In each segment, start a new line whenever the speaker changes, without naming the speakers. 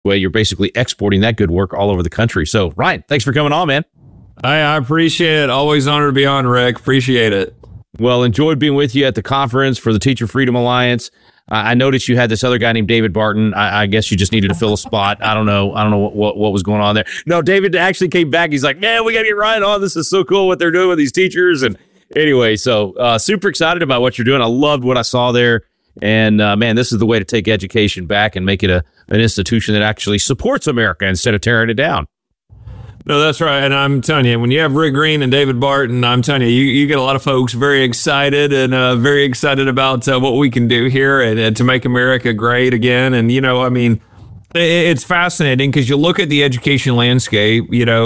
way, you're basically exporting that good work all over the country. So, Ryan, thanks for coming on, man.
I appreciate it. Always honored to be on, Rick. Appreciate it.
Well, enjoyed being with you at the conference for the Teacher Freedom Alliance. I noticed you had this other guy named David Barton. I guess you just needed to fill a spot. I don't know what was going on there. No, David actually came back. He's like, man, we got to get Ryan on. This is so cool what they're doing with these teachers. And anyway, so super excited about what you're doing. I loved what I saw there. And man, this is the way to take education back and make it an institution that actually supports America instead of tearing it down.
No, that's right. And I'm telling you, when you have Rick Green and David Barton, I'm telling you, you get a lot of folks very excited and very excited about what we can do here and to make America great again. And, I mean, it's fascinating because you look at the education landscape,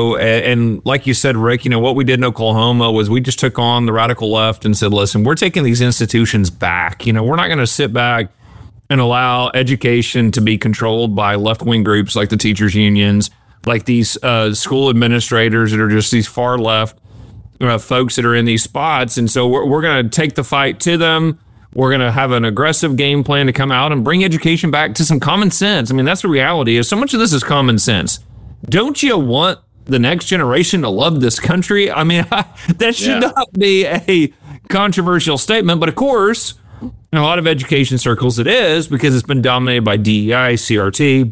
and like you said, Rick, what we did in Oklahoma was we just took on the radical left and said, listen, we're taking these institutions back. We're not going to sit back and allow education to be controlled by left-wing groups like the teachers unions, like these school administrators that are just these far left folks that are in these spots. And so we're going to take the fight to them. We're going to have an aggressive game plan to come out and bring education back to some common sense. I mean, that's the reality. So much of this is common sense. Don't you want the next generation to love this country? I mean, that should not be a controversial statement. But of course, in a lot of education circles, it is, because it's been dominated by DEI, CRT,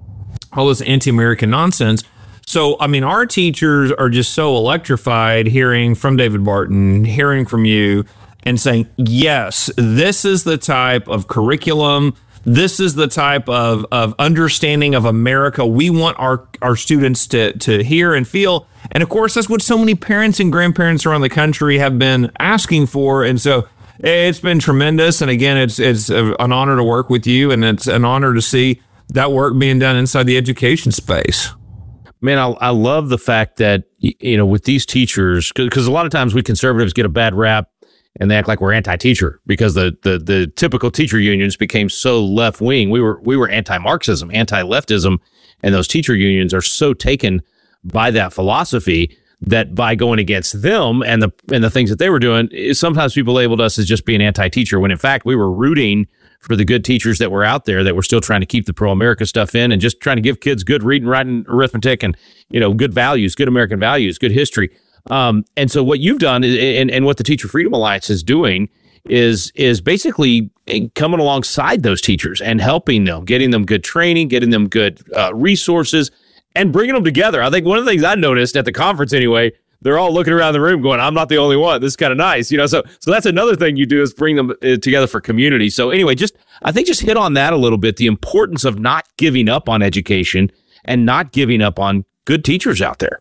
all this anti-American nonsense. So, I mean, our teachers are just so electrified hearing from David Barton, hearing from you, and saying, yes, this is the type of curriculum, this is the type of understanding of America we want our students to hear and feel. And of course, that's what so many parents and grandparents around the country have been asking for. And so it's been tremendous. And again, it's an honor to work with you, and it's an honor to see that work being done inside the education space.
Man, I love the fact that, with these teachers, because a lot of times we conservatives get a bad rap and they act like we're anti-teacher because the typical teacher unions became so left-wing. We were anti-Marxism, anti-leftism, and those teacher unions are so taken by that philosophy that by going against them and the things that they were doing, sometimes people labeled us as just being anti-teacher, when in fact we were rooting for the good teachers that were out there that were still trying to keep the pro-America stuff in and just trying to give kids good reading, writing, arithmetic, and good values, good American values, good history. And so what you've done and what the Teacher Freedom Alliance is doing is basically coming alongside those teachers and helping them, getting them good training, getting them good resources, and bringing them together. I think one of the things I noticed at the conference anyway, they're all looking around the room going, I'm not the only one. This is kind of nice. So that's another thing you do is bring them together for community. So anyway, I think just hit on that a little bit, the importance of not giving up on education and not giving up on good teachers out there.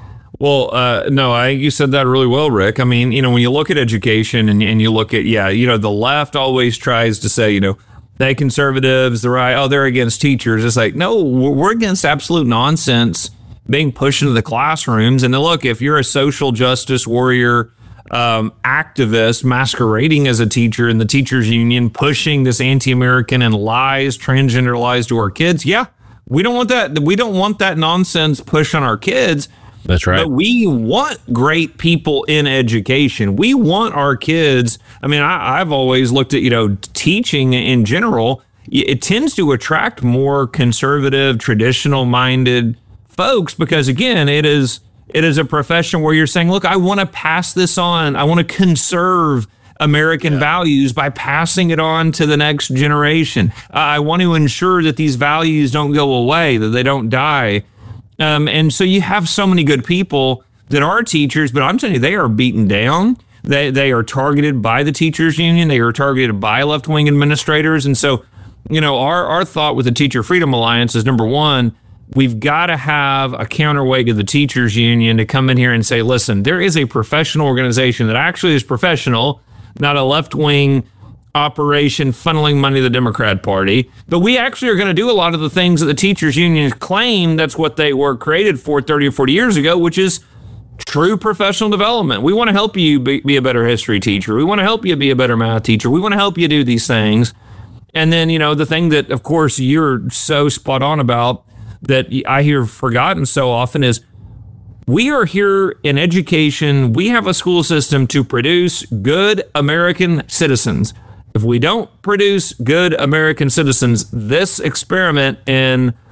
Well, no, you said that really well, Rick. I mean, when you look at education and you look at, the left always tries to say, they conservatives, the right, they're against teachers. It's like, no, we're against absolute nonsense being pushed into the classrooms. And then look, if you're a social justice warrior, activist masquerading as a teacher in the teachers union, pushing this anti-American and lies, transgender lies to our kids, we don't want that. We don't want that nonsense pushed on our kids.
That's right.
But we want great people in education. We want our kids. I mean, I've always looked at, teaching in general, it tends to attract more conservative, traditional minded folks, because again, it is a profession where you're saying, look, I want to pass this on. I want to conserve American values by passing it on to the next generation. I want to ensure that these values don't go away, that they don't die. And so you have so many good people that are teachers, but I'm telling you, they are beaten down. They are targeted by the teachers union. They are targeted by left-wing administrators. And so, our thought with the Teacher Freedom Alliance is, number one, we've got to have a counterweight of the teachers union to come in here and say, listen, there is a professional organization that actually is professional, not a left-wing operation funneling money to the Democrat Party. But we actually are going to do a lot of the things that the teachers unions claim that's what they were created for 30 or 40 years ago, which is true professional development. We want to help you be a better history teacher. We want to help you be a better math teacher. We want to help you do these things. And then, the thing that, of course, you're so spot on about that I hear forgotten so often is we are here in education. We have a school system to produce good American citizens. If we don't produce good American citizens, this experiment in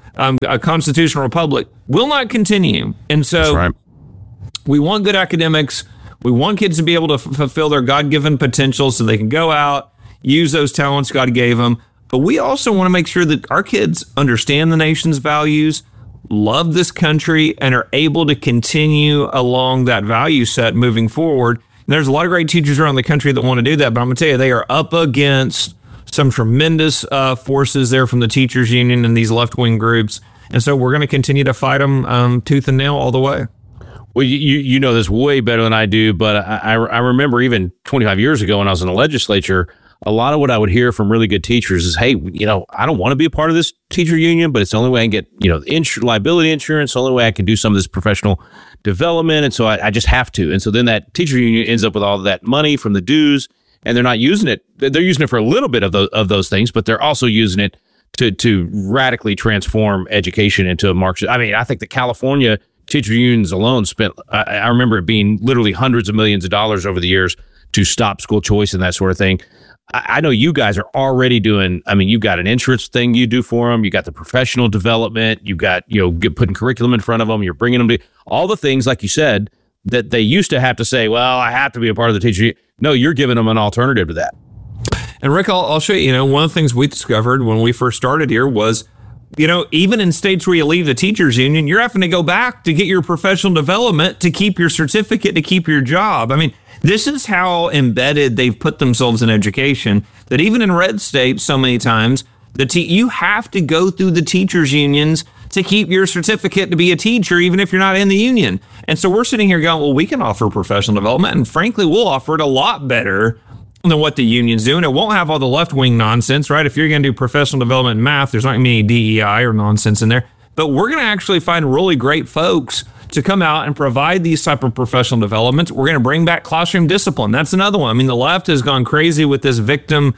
a constitutional republic, will not continue. And so
That's right.
we want good academics. We want kids to be able to fulfill their God-given potential so they can go out, use those talents God gave them. But we also want to make sure that our kids understand the nation's values, love this country, and are able to continue along that value set moving forward. And there's a lot of great teachers around the country that want to do that, but I'm going to tell you, they are up against some tremendous forces there from the teachers union and these left-wing groups. And so we're going to continue to fight them tooth and nail all the way.
Well, you know this way better than I do, but I remember even 25 years ago when I was in the legislature, a lot of what I would hear from really good teachers is, hey, I don't want to be a part of this teacher union, but it's the only way I can get, liability insurance, the only way I can do some of this professional development. And so I just have to. And so then that teacher union ends up with all of that money from the dues, and they're not using it. They're using it for a little bit of those things, but they're also using it to radically transform education into a Marxist. I mean, I think the California teacher unions alone spent, I remember it being literally hundreds of millions of dollars over the years to stop school choice and that sort of thing. I know you guys are already doing, you've got an insurance thing you do for them. You got the professional development. You've got, putting curriculum in front of them. You're bringing them to all the things, like you said, that they used to have to say, well, I have to be a part of the teacher union. No, you're giving them an alternative to that.
And Rick, I'll show you, one of the things we discovered when we first started here was, even in states where you leave the teachers union, you're having to go back to get your professional development, to keep your certificate, to keep your job. This is how embedded they've put themselves in education, that even in red states, so many times, you have to go through the teachers unions to keep your certificate to be a teacher, even if you're not in the union. And so we're sitting here going, well, we can offer professional development, and frankly, we'll offer it a lot better than what the union's doing. It won't have all the left-wing nonsense, right? If you're going to do professional development in math, there's not going to be any DEI or nonsense in there. But we're going to actually find really great folks to come out and provide these type of professional developments. We're going to bring back classroom discipline. That's another one. The left has gone crazy with this victimization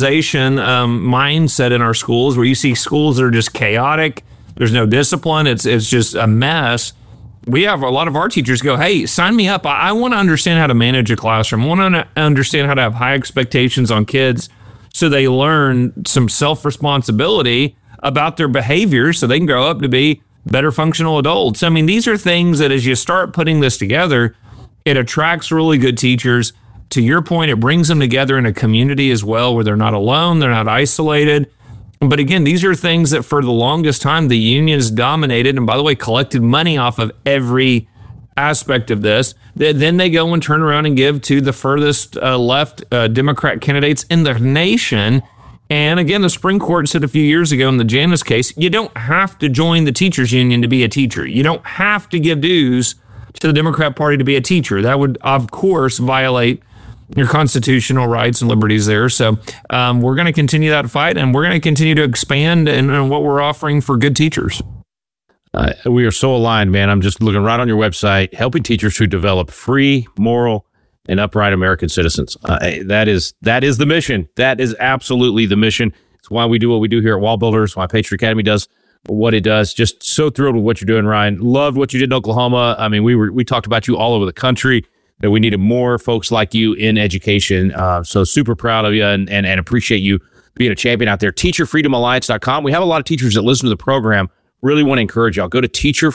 mindset in our schools, where you see schools that are just chaotic. There's no discipline. It's just a mess. We have a lot of our teachers go, hey, sign me up. I want to understand how to manage a classroom. I want to understand how to have high expectations on kids so they learn some self-responsibility about their behavior so they can grow up to be better functional adults. These are things that as you start putting this together, it attracts really good teachers. To your point, it brings them together in a community as well, where they're not alone, they're not isolated. But again, these are things that for the longest time, the unions dominated, and by the way, collected money off of every aspect of this. Then they go and turn around and give to the furthest left Democrat candidates in the nation. And again, the Supreme Court said a few years ago in the Janus case, you don't have to join the teachers union to be a teacher. You don't have to give dues to the Democrat Party to be a teacher. That would, of course, violate your constitutional rights and liberties there. So we're going to continue that fight, and we're going to continue to expand in what we're offering for good teachers.
We are so aligned, man. I'm just looking right on your website, helping teachers to develop free, moral, and upright American citizens. That is the mission. That is absolutely the mission. It's why we do what we do here at Wall Builders, why Patriot Academy does what it does. Just so thrilled with what you're doing, Ryan. Loved what you did in Oklahoma. We talked about you all over the country, that we needed more folks like you in education. So super proud of you and appreciate you being a champion out there. TeacherFreedomAlliance.com. We have a lot of teachers that listen to the program. Really want to encourage y'all. Go to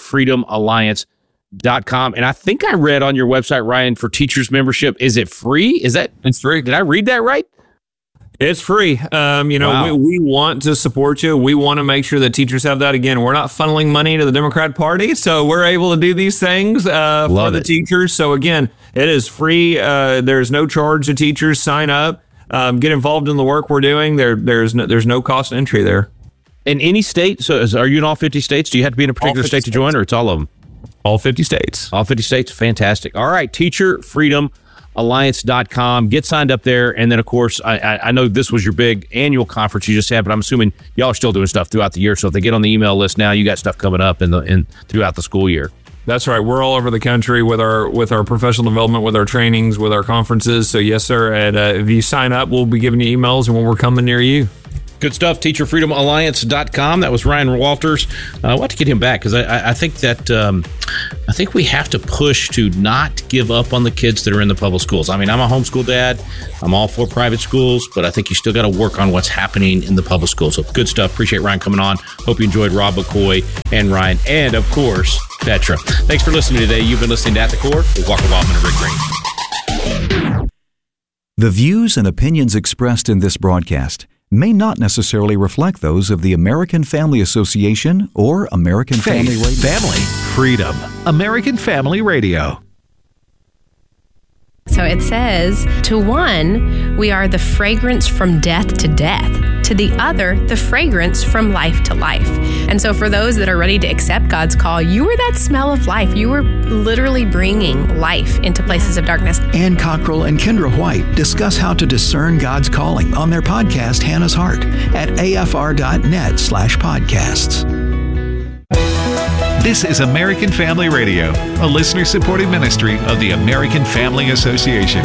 TeacherFreedomAlliance.com. And I think I read on your website, Ryan, for teachers membership, is it free?
It's free.
Did I read that right?
It's free.
Wow.
We want to support you. We want to make sure that teachers have that. Again, we're not funneling money to the Democrat Party, so we're able to do these things for the teachers. So again, it is free. There's no charge to teachers. Sign up. Get involved in the work we're doing. There's no cost entry there.
In any state? So are you in all 50 states? Do you have to be in a particular state to join, or it's all of them?
All 50 states.
All 50 states. Fantastic. All right. TeacherFreedomAlliance.com. Get signed up there. And then, of course, I know this was your big annual conference you just had, but I'm assuming y'all are still doing stuff throughout the year. So if they get on the email list now, you got stuff coming up throughout the school year.
That's right. We're all over the country with our professional development, with our trainings, with our conferences. So yes, sir. And if you sign up, we'll be giving you emails and when we're coming near you.
Good stuff. TeacherFreedomAlliance.com. That was Ryan Walters. I want to get him back because I think that I think we have to push to not give up on the kids that are in the public schools. I mean, I'm a homeschool dad. I'm all for private schools, but I think you still got to work on what's happening in the public schools. So good stuff. Appreciate Ryan coming on. Hope you enjoyed Rob McCoy and Ryan, and of course, Petra. Thanks for listening today. You've been listening to At the Core with Walker Wildman and Rick Green.
The views and opinions expressed in this broadcast may not necessarily reflect those of the American Family Association or American Family Radio.
Family, freedom, American Family Radio.
So it says, to one, we are the fragrance from death to death. To the other, the fragrance from life to life. And so for those that are ready to accept God's call, you are that smell of life. You are literally bringing life into places of darkness.
Ann Cockrell and Kendra White discuss how to discern God's calling on their podcast, Hannah's Heart, at afr.net/podcasts. This is American Family Radio, a listener-supported ministry of the American Family Association.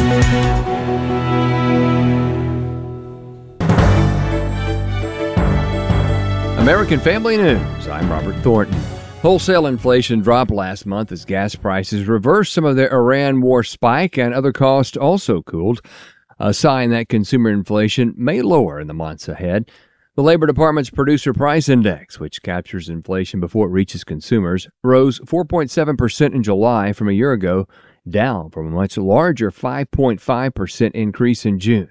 American Family News. I'm Robert Thornton. Wholesale inflation dropped last month as gas prices reversed some of their Iran war spike and other costs also cooled, a sign that consumer inflation may lower in the months ahead. The Labor Department's Producer Price Index, which captures inflation before it reaches consumers, rose 4.7% in July from a year ago, down from a much larger 5.5% increase in June.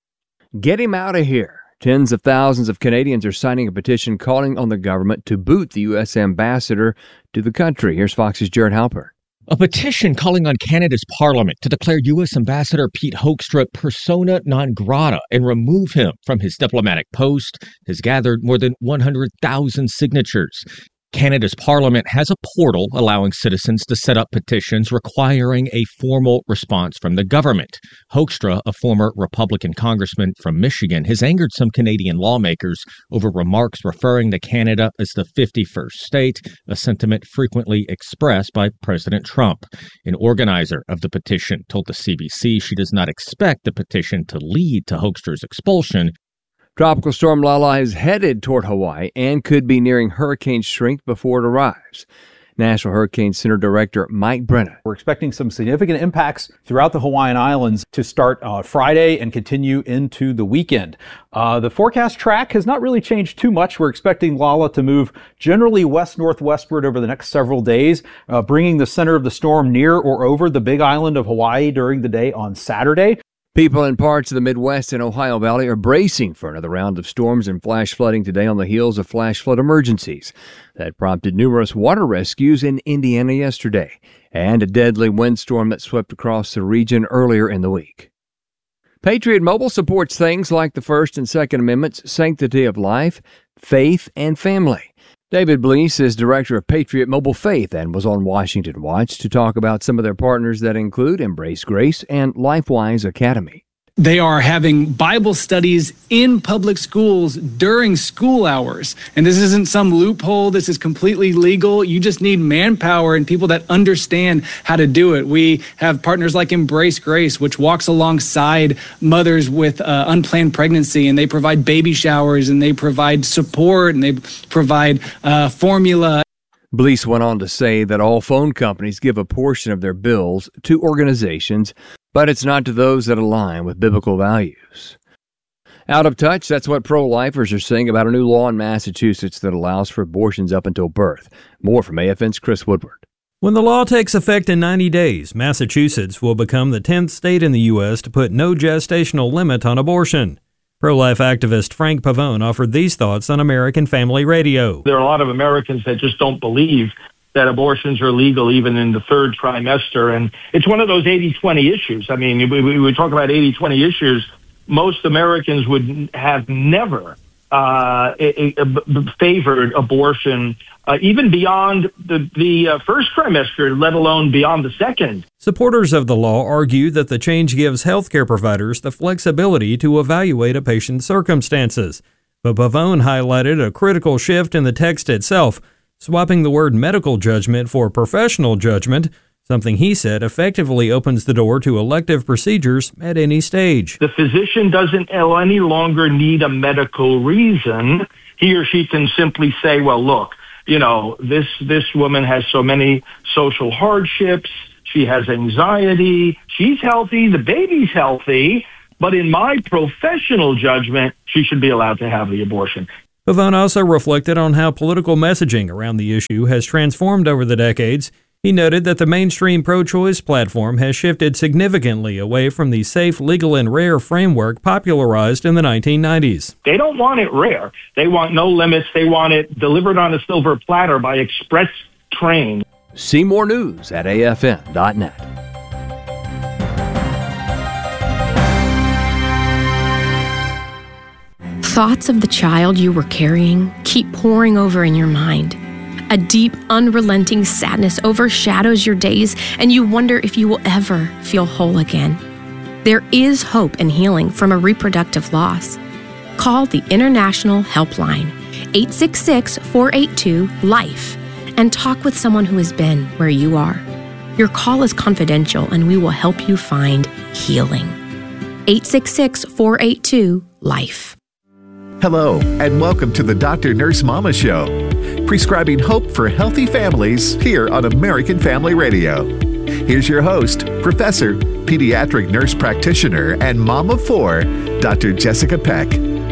Get him out of here. Tens of thousands of Canadians are signing a petition calling on the government to boot the U.S. ambassador to the country. Here's Fox's Jared Halpern.
A petition calling on Canada's Parliament to declare U.S. Ambassador Pete Hoekstra persona non grata and remove him from his diplomatic post has gathered more than 100,000 signatures. Canada's Parliament has a portal allowing citizens to set up petitions requiring a formal response from the government. Hoekstra, a former Republican congressman from Michigan, has angered some Canadian lawmakers over remarks referring to Canada as the 51st state, a sentiment frequently expressed by President Trump. An organizer of the petition told the CBC she does not expect the petition to lead to Hoekstra's expulsion.
Tropical storm Lala is headed toward Hawaii and could be nearing hurricane strength before it arrives. National Hurricane Center Director Mike Brennan.
We're expecting some significant impacts throughout the Hawaiian Islands to start Friday and continue into the weekend. The forecast track has not really changed too much. We're expecting Lala to move generally west-northwestward over the next several days, bringing the center of the storm near or over the Big Island of Hawaii during the day on Saturday.
People in parts of the Midwest and Ohio Valley are bracing for another round of storms and flash flooding today on the heels of flash flood emergencies that prompted numerous water rescues in Indiana yesterday and a deadly windstorm that swept across the region earlier in the week. Patriot Mobile supports things like the First and Second Amendments, sanctity of life, faith, and family. David Bleese is director of Patriot Mobile Faith and was on Washington Watch to talk about some of their partners that include Embrace Grace and LifeWise Academy.
They are having Bible studies in public schools during school hours. And this isn't some loophole. This is completely legal. You just need manpower and people that understand how to do it. We have partners like Embrace Grace, which walks alongside mothers with unplanned pregnancy, and they provide baby showers, and they provide support, and they provide formula.
Bleese went on to say that all phone companies give a portion of their bills to organizations, but it's not to those that align with biblical values. Out of touch, that's what pro-lifers are saying about a new law in Massachusetts that allows for abortions up until birth. More from AFN's Chris Woodward.
When the law takes effect in 90 days, Massachusetts will become the 10th state in the U.S. to put no gestational limit on abortion. Pro-life activist Frank Pavone offered these thoughts on American Family Radio.
There are a lot of Americans that just don't believe that abortions are legal even in the third trimester. And it's one of those 80-20 issues. I mean, we talk about 80-20 issues. Most Americans would have never favored abortion even beyond the first trimester, let alone beyond the second.
Supporters of the law argue that the change gives healthcare providers the flexibility to evaluate a patient's circumstances. But Pavone highlighted a critical shift in the text itself, swapping the word medical judgment for professional judgment, something he said effectively opens the door to elective procedures at any stage.
The physician doesn't any longer need a medical reason. He or she can simply say, well, look, this woman has so many social hardships. She has anxiety. She's healthy. The baby's healthy. But in my professional judgment, she should be allowed to have the abortion.
Pavone also reflected on how political messaging around the issue has transformed over the decades. He noted that the mainstream pro-choice platform has shifted significantly away from the safe, legal, and rare framework popularized in the 1990s.
They don't want it rare. They want no limits. They want it delivered on a silver platter by express train.
See more news at afn.net.
Thoughts of the child you were carrying keep pouring over in your mind. A deep, unrelenting sadness overshadows your days, and you wonder if you will ever feel whole again. There is hope and healing from a reproductive loss. Call the International Helpline, 866-482-LIFE, and talk with someone who has been where you are. Your call is confidential, and we will help you find healing. 866-482-LIFE.
Hello, and welcome to the Dr. Nurse Mama Show, prescribing hope for healthy families here on American Family Radio. Here's your host, Professor, Pediatric Nurse Practitioner, and Mom of 4, Dr. Jessica Peck.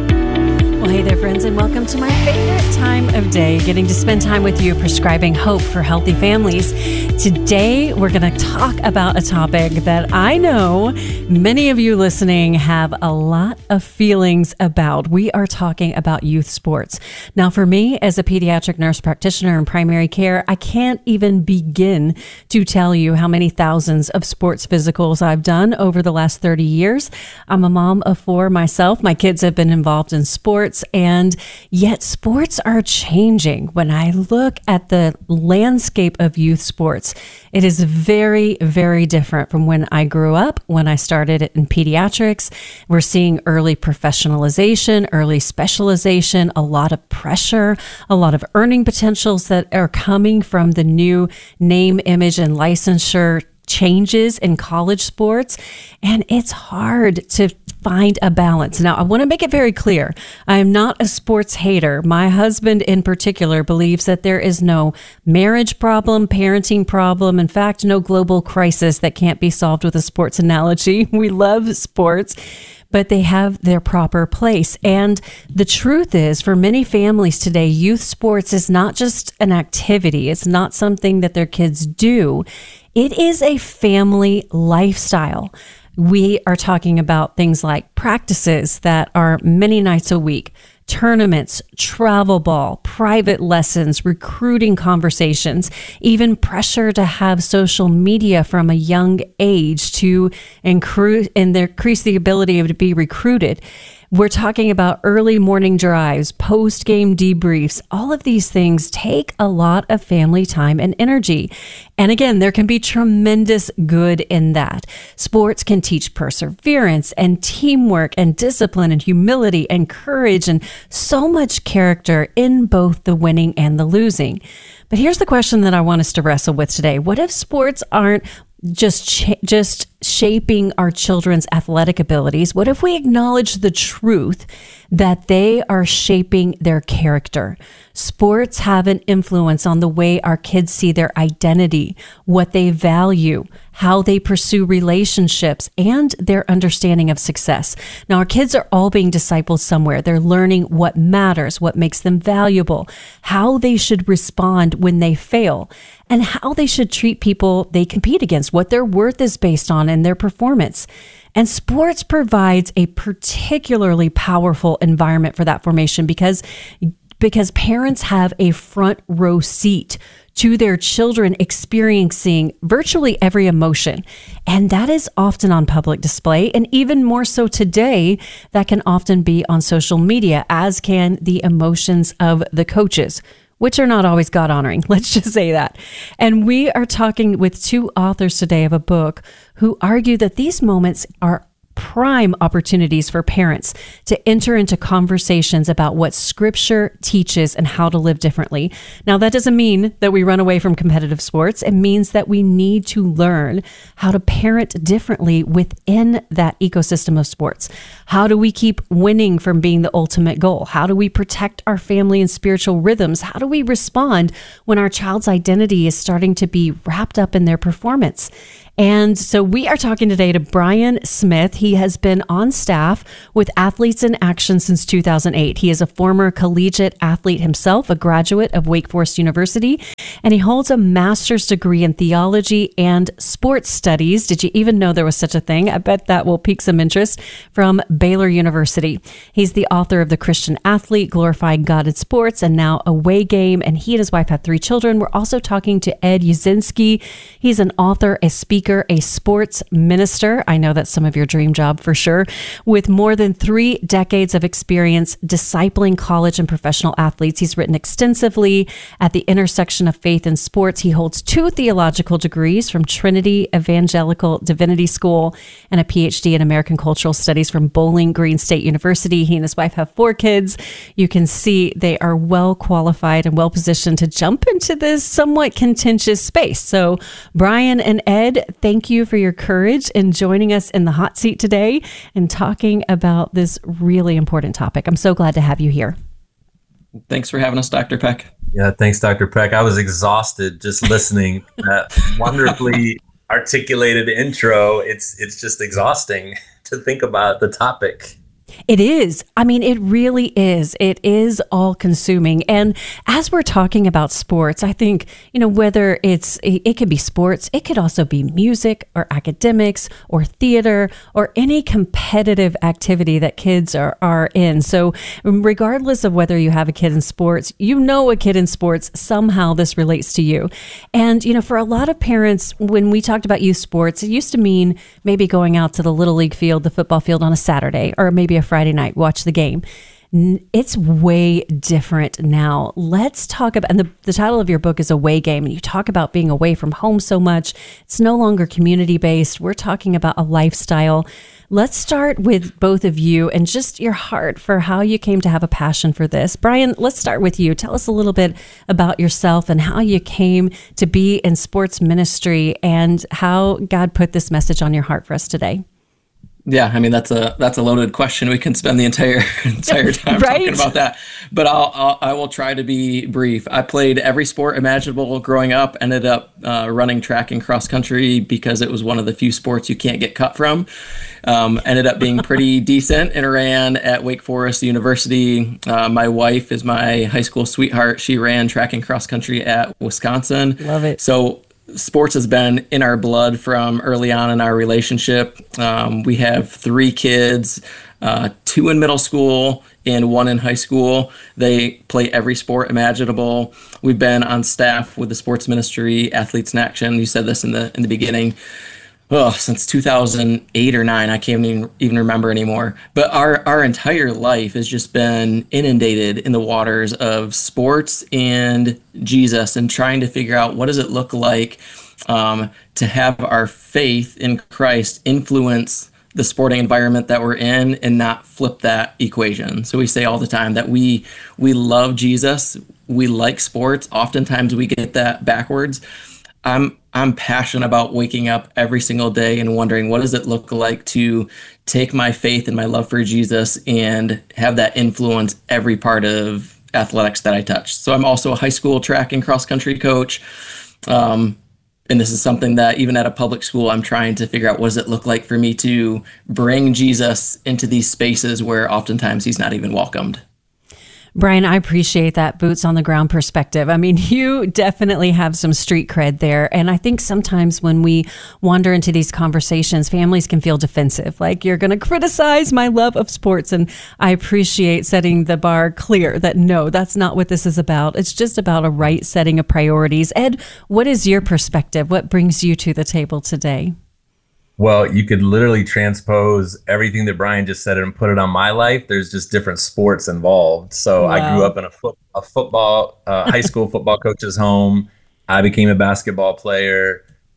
Well, hey there, friends, and welcome to my favorite time of day, getting to spend time with you, prescribing hope for healthy families. Today, we're going to talk about a topic that I know many of you listening have a lot of feelings about. We are talking about youth sports. Now, for me, as a pediatric nurse practitioner in primary care, I can't even begin to tell you how many thousands of sports physicals I've done over the last 30 years. I'm a mom of 4 myself. My kids have been involved in sports, and yet sports are changing. When I look at the landscape of youth sports, it is very, very different from when I grew up, when I started in pediatrics. We're seeing early professionalization, early specialization, a lot of pressure, a lot of earning potentials that are coming from the new name, image, and licensure changes in college sports. And it's hard to find a balance. Now, I want to make it very clear. I am not a sports hater. My husband in particular believes that there is no marriage problem, parenting problem, in fact, no global crisis that can't be solved with a sports analogy. We love sports, but they have their proper place. And the truth is, for many families today, youth sports is not just an activity. It's not something that their kids do. It is a family lifestyle. We are talking about things like practices that are many nights a week, tournaments, travel ball, private lessons, recruiting conversations, even pressure to have social media from a young age to increase the ability to be recruited. We're talking about early morning drives, post-game debriefs. All of these things take a lot of family time and energy. And again, there can be tremendous good in that. Sports can teach perseverance and teamwork and discipline and humility and courage and so much character in both the winning and the losing. But here's the question that I want us to wrestle with today. What if sports aren't just shaping our children's athletic abilities? What if we acknowledge the truth that they are shaping their character? Sports have an influence on the way our kids see their identity, what they value, how they pursue relationships, and their understanding of success. Now, our kids are all being discipled somewhere. They're learning what matters, what makes them valuable, how they should respond when they fail, and how they should treat people they compete against, what their worth is based on and their performance. And sports provides a particularly powerful environment for that formation because parents have a front row seat to their children experiencing virtually every emotion. And that is often on public display. And even more so today, that can often be on social media, as can the emotions of the coaches, which are not always God-honoring. Let's just say that. And we are talking with 2 authors today of a book who argue that these moments are prime opportunities for parents to enter into conversations about what Scripture teaches and how to live differently. Now, that doesn't mean that we run away from competitive sports. It means that we need to learn how to parent differently within that ecosystem of sports. How do we keep winning from being the ultimate goal? How do we protect our family and spiritual rhythms? How do we respond when our child's identity is starting to be wrapped up in their performance? And so we are talking today to Brian Smith. He has been on staff with Athletes in Action since 2008. He is a former collegiate athlete himself, a graduate of Wake Forest University, and he holds a master's degree in theology and sports studies. Did you even know there was such a thing? I bet that will pique some interest, from Baylor University. He's the author of The Christian Athlete, Glorifying God in Sports, and now Away Game, and he and his wife have 3 children. We're also talking to Ed Uszynski. He's an author, a speaker, a sports minister. I know that's some of your dream job for sure. With more than 3 decades of experience discipling college and professional athletes, he's written extensively at the intersection of faith and sports. He holds 2 theological degrees from Trinity Evangelical Divinity School and a PhD in American Cultural Studies from Bowling Green State University. He and his wife have 4 kids. You can see they are well qualified and well positioned to jump into this somewhat contentious space. So, Brian and Ed, thank you for your courage in joining us in the hot seat today and talking about this really important topic. I'm so glad to have you here.
Thanks for having us, Dr. Peck.
Yeah, thanks, Dr. Peck. I was exhausted just listening to that wonderfully articulated intro. It's just exhausting to think about the topic.
It is. I mean, it really is. It is all consuming. And as we're talking about sports, I think, whether it could be sports, it could also be music or academics or theater or any competitive activity that kids are in. So regardless of whether you have a kid in sports, a kid in sports, somehow this relates to you. And, for a lot of parents, when we talked about youth sports, it used to mean maybe going out to the Little League field, the football field on a Saturday, or maybe a Friday night, watch the game. It's way different now. Let's talk about, and the title of your book is Away Game, and you talk about being away from home so much. It's no longer community-based. We're talking about a lifestyle. Let's start with both of you and just your heart for how you came to have a passion for this. Brian, let's start with you. Tell us a little bit about yourself and how you came to be in sports ministry and how God put this message on your heart for us today.
Yeah, I mean, that's a loaded question. We can spend the entire time
right?
talking about that. But I will try to be brief. I played every sport imaginable growing up, ended up running track and cross country because it was one of the few sports you can't get cut from. Ended up being pretty decent and ran at Wake Forest University. My wife is my high school sweetheart. She ran track and cross country at Wisconsin.
Love it.
So sports has been in our blood from early on in our relationship. We have 3 kids, 2 in middle school and 1 in high school. They play every sport imaginable. We've been on staff with the sports ministry, Athletes in Action. You said this in the beginning. Since 2008 or 9, I can't even remember anymore. But our entire life has just been inundated in the waters of sports and Jesus, and trying to figure out what does it look like to have our faith in Christ influence the sporting environment that we're in and not flip that equation. So we say all the time that we love Jesus, we like sports. Oftentimes we get that backwards. I'm passionate about waking up every single day and wondering what does it look like to take my faith and my love for Jesus and have that influence every part of athletics that I touch. So I'm also a high school track and cross country coach. And this is something that even at a public school, I'm trying to figure out what does it look like for me to bring Jesus into these spaces where oftentimes he's not even welcomed.
Brian, I appreciate that boots on the ground perspective. I mean, you definitely have some street cred there. And I think sometimes when we wander into these conversations, families can feel defensive, like you're going to criticize my love of sports. And I appreciate setting the bar clear that no, that's not what this is about. It's just about a right setting of priorities. Ed, what is your perspective? What brings you to the table today?
Well, you could literally transpose everything that Brian just said and put it on my life. There's just different sports involved. So wow. I grew up in a football, high school football coach's home. I became a basketball player.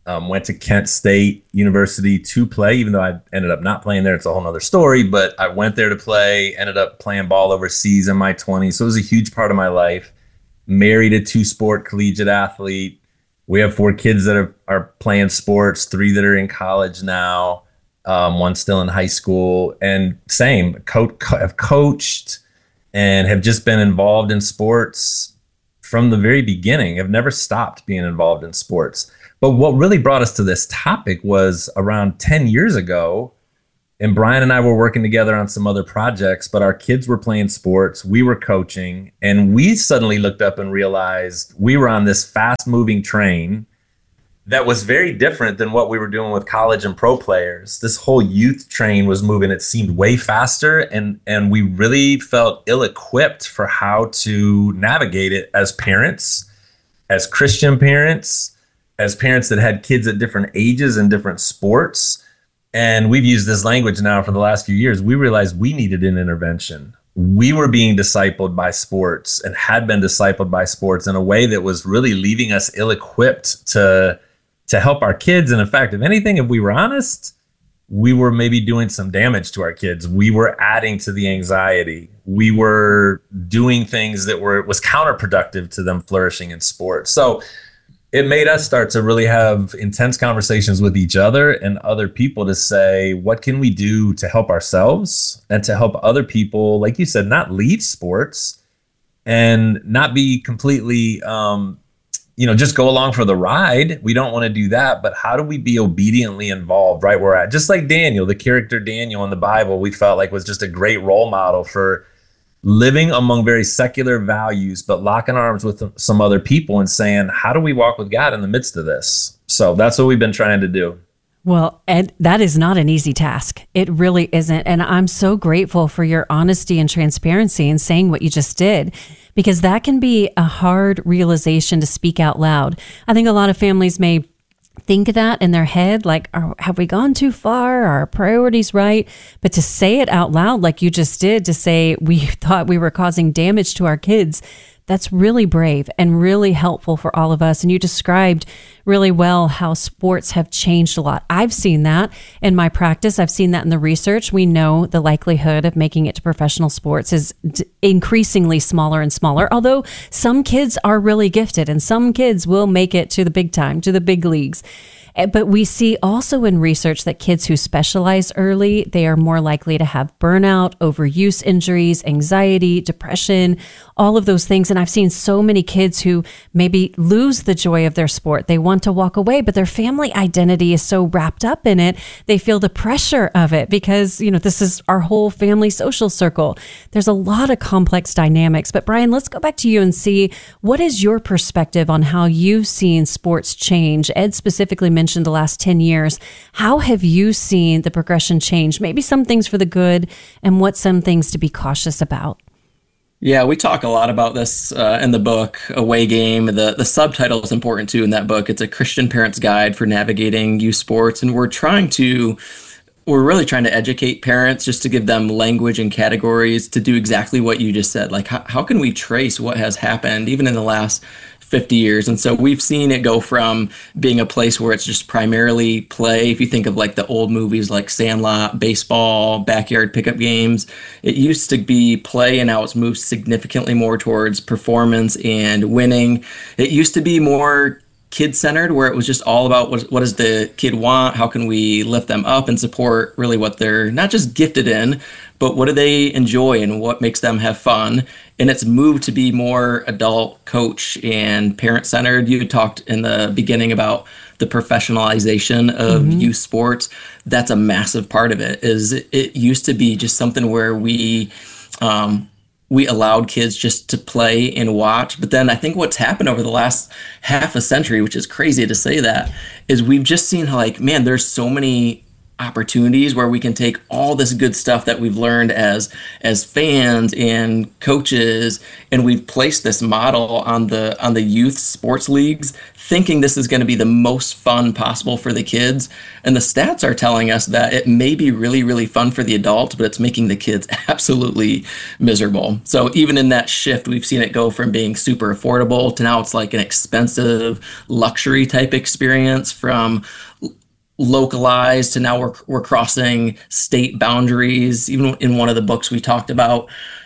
Went to Kent State University to play, even though I ended up not playing there. It's a whole nother story, but I went there to play, ended up playing ball overseas in my 20s. So it was a huge part of my life. Married a 2-sport collegiate athlete. We have 4 kids that are playing sports, 3 that are in college now, 1 still in high school. And same, have coached and have just been involved in sports from the very beginning. I've never stopped being involved in sports. But what really brought us to this topic was around 10 years ago, and Brian and I were working together on some other projects, but our kids were playing sports, we were coaching, and we suddenly looked up and realized we were on this fast-moving train that was very different than what we were doing with college and pro players. This whole youth train was moving. It seemed way faster, and we really felt ill-equipped for how to navigate it as parents, as Christian parents, as parents that had kids at different ages and different sports. And we've used this language now for the last few years. We realized we needed an intervention. We were being discipled by sports and had been discipled by sports in a way that was really leaving us ill-equipped to help our kids. And in fact, if anything, if we were honest, we were maybe doing some damage to our kids. We were adding to the anxiety. We were doing things that was counterproductive to them flourishing in sports. So it made us start to really have intense conversations with each other and other people to say, what can we do to help ourselves and to help other people, like you said, not leave sports and not be completely, just go along for the ride. We don't want to do that, but how do we be obediently involved right where we're at? Just like Daniel, the character Daniel in the Bible, we felt like was just a great role model for living among very secular values, but locking arms with some other people and saying, how do we walk with God in the midst of this? So that's what we've been trying to do.
Well, Ed, that is not an easy task. It really isn't. And I'm so grateful for your honesty and transparency in saying what you just did, because that can be a hard realization to speak out loud. I think a lot of families may think that in their head, like, have we gone too far? Are our priorities right? But to say it out loud, like you just did, to say we thought we were causing damage to our kids, that's really brave and really helpful for all of us. And you described really well how sports have changed a lot. I've seen that in my practice. I've seen that in the research. We know the likelihood of making it to professional sports is increasingly smaller and smaller, although some kids are really gifted and some kids will make it to the big time, to the big leagues. But we see also in research that kids who specialize early, they are more likely to have burnout, overuse injuries, anxiety, depression, all of those things. And I've seen so many kids who maybe lose the joy of their sport. They want to walk away, but their family identity is so wrapped up in it. They feel the pressure of it because, this is our whole family social circle. There's a lot of complex dynamics. But Brian, let's go back to you and see, what is your perspective on how you've seen sports change? Ed specifically mentioned the last 10 years. How have you seen the progression change? Maybe some things for the good and what some things to be cautious about?
Yeah, we talk a lot about this in the book, Away Game. The subtitle is important too in that book. It's a Christian parent's guide for navigating youth sports. And we're really trying to educate parents just to give them language and categories to do exactly what you just said. Like, how can we trace what has happened even in the last 50 years? And so we've seen it go from being a place where it's just primarily play. If you think of like the old movies like Sandlot, baseball, backyard pickup games, it used to be play and now it's moved significantly more towards performance and winning. It used to be more kid-centered, where it was just all about what does the kid want, how can we lift them up and support really what they're not just gifted in, but what do they enjoy and what makes them have fun. And it's moved to be more adult, coach, and parent-centered. You talked in the beginning about the professionalization of youth sports. That's a massive part of it. It used to be just something where we allowed kids just to play and watch. But then I think what's happened over the last half a century, which is crazy to say that, is we've just seen how, like, man, there's so many opportunities where we can take all this good stuff that we've learned as fans and coaches, and we've placed this model on the youth sports leagues, thinking this is going to be the most fun possible for the kids. And the stats are telling us that it may be really, really fun for the adults, but it's making the kids absolutely miserable. So even in that shift, we've seen it go from being super affordable to now it's like an expensive luxury type experience, from localized to now we're crossing state boundaries. Even in one of the books they talked about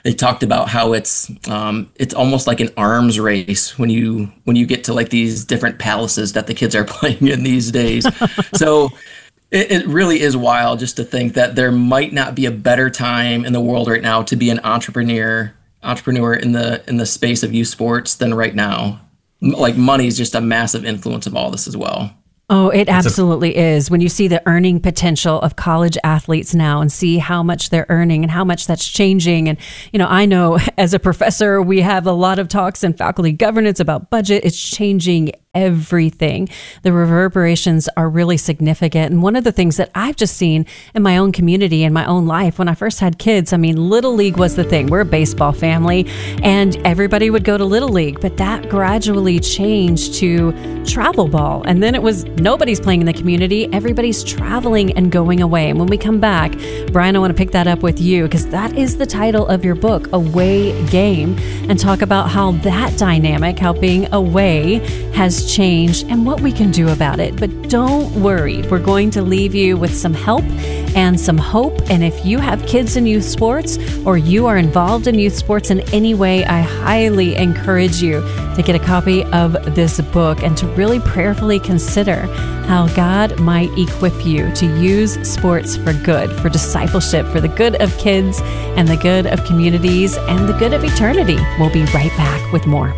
how it's almost like an arms race when you get to like these different palaces that the kids are playing in these days. So it really is wild just to think that there might not be a better time in the world right now to be an entrepreneur in the space of youth sports than right now. Like, money is just a massive influence of all this as well.
Oh, it absolutely is. When you see the earning potential of college athletes now and see how much they're earning and how much that's changing. And, I know as a professor, we have a lot of talks in faculty governance about budget. It's changing everything. The reverberations are really significant. And one of the things that I've just seen in my own community, in my own life, when I first had kids, Little League was the thing. We're a baseball family and everybody would go to Little League, but that gradually changed to travel ball. And then it was nobody's playing in the community. Everybody's traveling and going away. And when we come back, Brian, I want to pick that up with you because that is the title of your book, Away Game, and talk about how that dynamic, how being away has changed and what we can do about it. But don't worry, we're going to leave you with some help and some hope. And if you have kids in youth sports or you are involved in youth sports in any way, I highly encourage you to get a copy of this book and to really prayerfully consider how God might equip you to use sports for good, for discipleship, for the good of kids and the good of communities and the good of eternity. We'll be right back with more.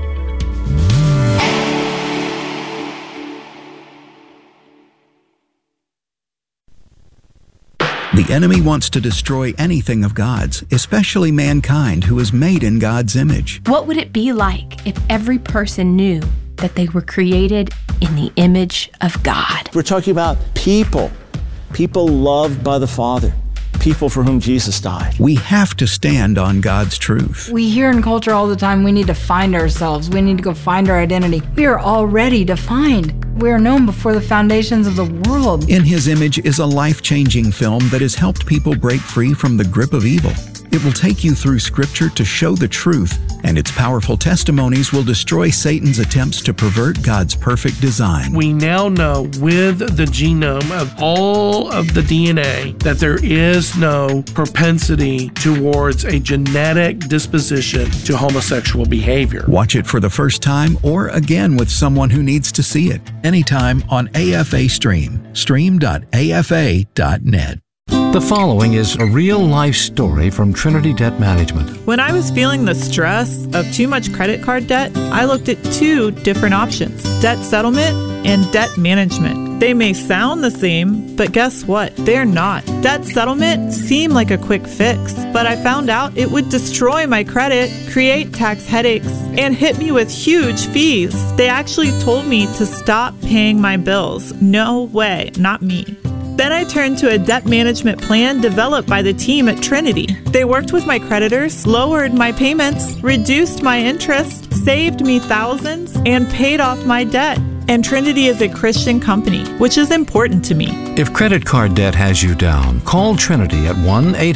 The enemy wants to destroy anything of God's, especially mankind who is made in God's image.
What would it be like if every person knew that they were created in the image of God?
We're talking about people loved by the Father, people for whom Jesus died.
We have to stand on God's truth.
We hear in culture all the time, we need to find ourselves. We need to go find our identity. We are already defined. We are known before the foundations of the world.
In His Image is a life-changing film that has helped people break free from the grip of evil. It will take you through Scripture to show the truth, and its powerful testimonies will destroy Satan's attempts to pervert God's perfect design.
We now know with the genome of all of the DNA that there is no propensity towards a genetic disposition to homosexual behavior.
Watch it for the first time or again with someone who needs to see it anytime on AFA Stream. Stream.afa.net.
The following is a real-life story from Trinity Debt Management.
When I was feeling the stress of too much credit card debt, I looked at two different options: debt settlement and debt management. They may sound the same, but guess what? They're not. Debt settlement seemed like a quick fix, but I found out it would destroy my credit, create tax headaches, and hit me with huge fees. They actually told me to stop paying my bills. No way, not me. Then I turned to a debt management plan developed by the team at Trinity. They worked with my creditors, lowered my payments, reduced my interest, saved me thousands, and paid off my debt. And Trinity is a Christian company, which is important to me.
If credit card debt has you down, call Trinity at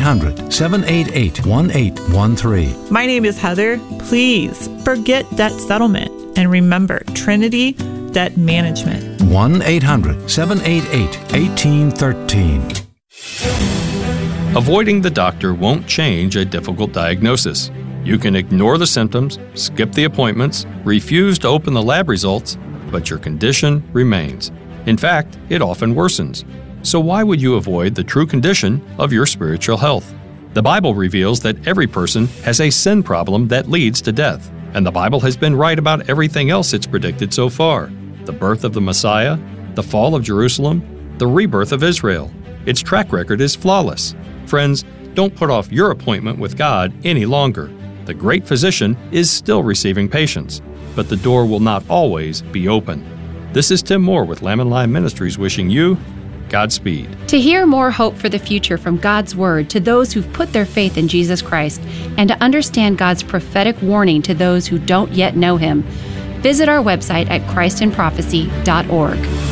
1-800-788-1813.
My name is Heather. Please forget debt settlement and remember Trinity Debt Management.
1-800-788-1813.
Avoiding the doctor won't change a difficult diagnosis. You can ignore the symptoms, skip the appointments, refuse to open the lab results, but your condition remains. In fact, it often worsens. So why would you avoid the true condition of your spiritual health? The Bible reveals that every person has a sin problem that leads to death, and the Bible has been right about everything else it's predicted so far: the birth of the Messiah, the fall of Jerusalem, the rebirth of Israel. Its track record is flawless. Friends, don't put off your appointment with God any longer. The great physician is still receiving patients, but the door will not always be open. This is Tim Moore with Lamb and Lion Ministries wishing you
Godspeed.
To hear more hope for the future from God's Word to those who've put their faith in Jesus Christ, and to understand God's prophetic warning to those who don't yet know Him, visit our website at christinprophecy.org.